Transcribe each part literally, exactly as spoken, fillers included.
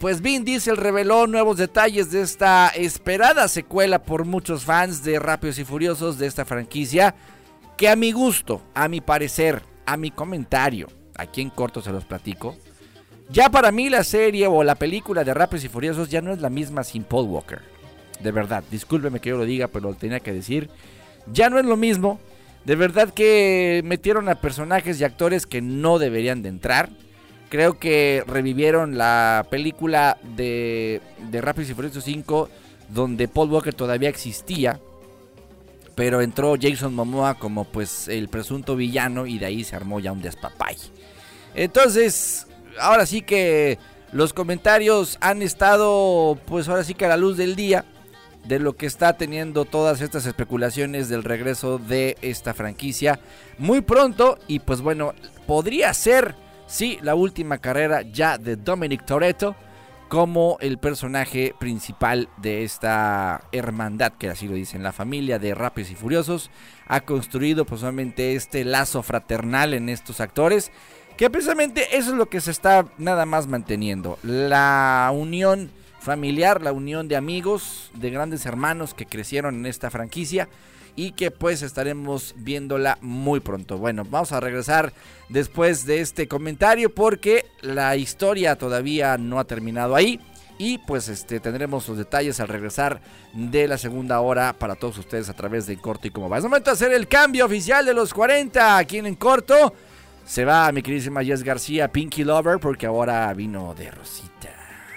pues Vin Diesel reveló nuevos detalles de esta esperada secuela por muchos fans de Rápidos y Furiosos, de esta franquicia, que a mi gusto, a mi parecer, a mi comentario, aquí en corto se los platico, ya para mí la serie o la película de Rápidos y Furiosos ya no es la misma sin Paul Walker. De verdad, discúlpeme que yo lo diga, pero lo tenía que decir. Ya no es lo mismo. De verdad que metieron a personajes y actores que no deberían de entrar. Creo que revivieron la película de, de Rápidos y Furiosos cinco, donde Paul Walker todavía existía, pero entró Jason Momoa como pues el presunto villano y de ahí se armó ya un despapay. Entonces, ahora sí que los comentarios han estado pues ahora sí que a la luz del día de lo que está teniendo todas estas especulaciones del regreso de esta franquicia muy pronto. Y pues bueno, podría ser, sí, la última carrera ya de Dominic Toretto como el personaje principal de esta hermandad, que así lo dicen, la familia de Rápidos y Furiosos. Ha construido posiblemente este lazo fraternal en estos actores, que precisamente eso es lo que se está nada más manteniendo, la unión familiar, la unión de amigos, de grandes hermanos que crecieron en esta franquicia y que pues estaremos viéndola muy pronto. Bueno, vamos a regresar después de este comentario porque la historia todavía no ha terminado ahí y pues este tendremos los detalles al regresar de la segunda hora para todos ustedes a través de En Corto y Cómo Va. Es momento de hacer el cambio oficial de los cuarenta aquí en En Corto. Se va mi queridísima Jess García, Pinky Lover, porque ahora vino de Rosita.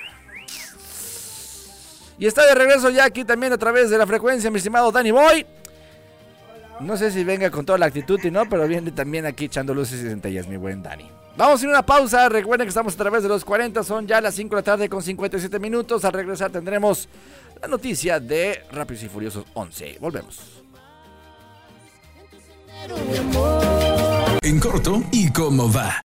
Y está de regreso ya aquí también a través de la frecuencia, mi estimado Danny Boy. No sé si venga con toda la actitud y no, pero viene también aquí echando luces y centellas, mi buen Danny. Vamos a ir a una pausa. Recuerden que estamos a través de los cuarenta, son ya las cinco de la tarde con cincuenta y siete minutos. Al regresar tendremos la noticia de Rápidos y Furiosos once. Volvemos. En Corto y Cómo Va.